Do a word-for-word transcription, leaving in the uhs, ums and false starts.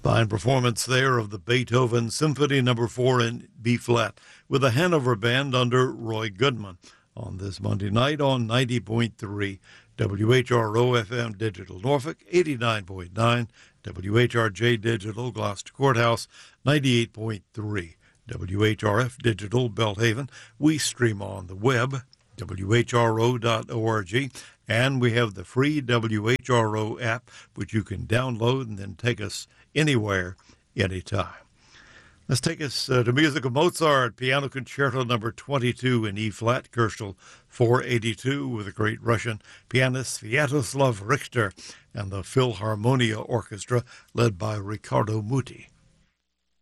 Fine performance there of the Beethoven Symphony Number four in B-flat with the Hanover Band under Roy Goodman on this Monday night on ninety point three W H R O F M Digital Norfolk, eighty-nine point nine W H R J Digital Gloucester Courthouse, ninety-eight point three W H R F Digital Belthaven. We stream on the web, W H R O dot org, and we have the free W H R O app, which you can download and then take us anywhere, anytime. Let's take us uh, to music of Mozart, Piano Concerto number twenty-two in E-flat, Köchel four eighty-two, with the great Russian pianist Sviatoslav Richter and the Philharmonia Orchestra led by Riccardo Muti.